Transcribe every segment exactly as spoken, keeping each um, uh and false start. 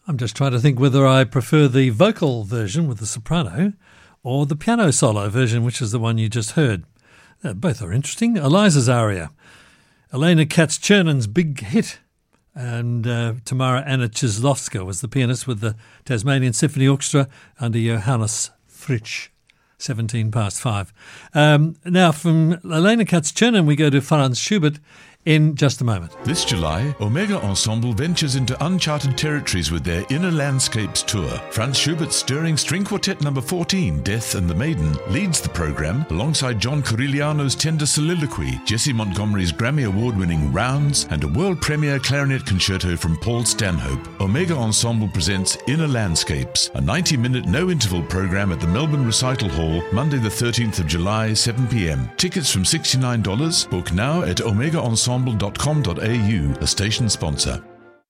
I'm just trying to think whether I prefer the vocal version with the soprano or the piano solo version, which is the one you just heard. Uh, both are interesting. Eliza's aria, Elena Katz-Chernon's big hit, and uh, Tamara Anna Chislovska was the pianist with the Tasmanian Symphony Orchestra under Johannes Fritsch. seventeen past five. Um, now, from Elena Katz-Chernon, we go to Franz Schubert in just a moment. This July, Omega Ensemble ventures into uncharted territories with their Inner Landscapes tour. Franz Schubert's stirring string quartet number fourteen, Death and the Maiden, leads the program alongside John Corigliano's tender soliloquy, Jesse Montgomery's Grammy Award-winning Rounds, and a world premiere clarinet concerto from Paul Stanhope. Omega Ensemble presents Inner Landscapes, a ninety-minute no-interval program at the Melbourne Recital Hall, Monday the thirteenth of July, seven p.m. Tickets from sixty-nine dollars. Book now at omega ensemble dot com dot a u, a station sponsor.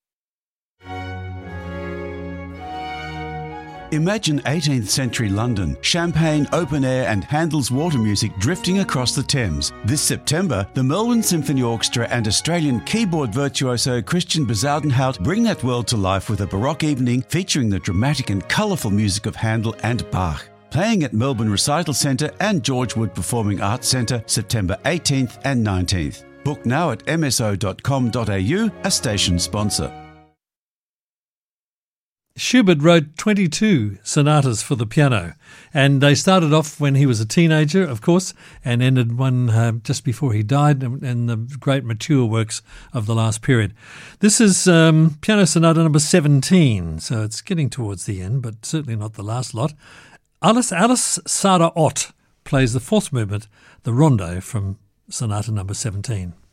Imagine eighteenth century London, champagne, open air and Handel's water music drifting across the Thames. This September, the Melbourne Symphony Orchestra and Australian keyboard virtuoso Christian Bezuidenhout bring that world to life with a Baroque evening featuring the dramatic and colourful music of Handel and Bach. Playing at Melbourne Recital Centre and George Wood Performing Arts Centre, September eighteenth and nineteenth. Book now at m s o dot com dot a u, a station sponsor. Schubert wrote twenty-two sonatas for the piano, and they started off when he was a teenager, of course, and ended one uh, just before he died, in the great mature works of the last period. This is um, Piano Sonata number seventeen, so it's getting towards the end, but certainly not the last lot. Alice, Alice Sada Ott plays the fourth movement, the rondo from Sonata number seventeen.